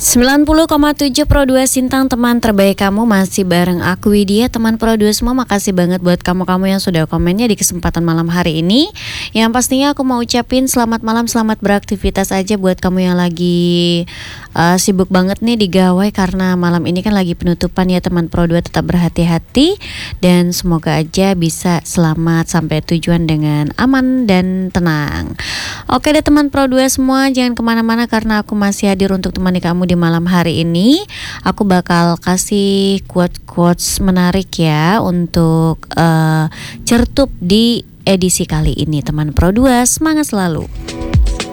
90,7 Pro 2 Sintang, teman terbaik kamu, masih bareng aku Widya. Teman Pro 2 semua, makasih banget buat kamu-kamu yang sudah komennya di kesempatan malam hari ini. Yang pastinya aku mau ucapin selamat malam, selamat beraktivitas aja buat kamu yang lagi sibuk banget nih di gawai, karena malam ini kan lagi penutupan ya teman Pro 2. Tetap berhati-hati dan semoga aja bisa selamat sampai tujuan dengan aman dan tenang. Oke deh teman Pro 2 semua, jangan kemana-mana karena aku masih hadir untuk temani kamu di malam hari ini. Aku bakal kasih quotes menarik ya untuk certup di edisi kali ini. Teman Pro 2, semangat selalu.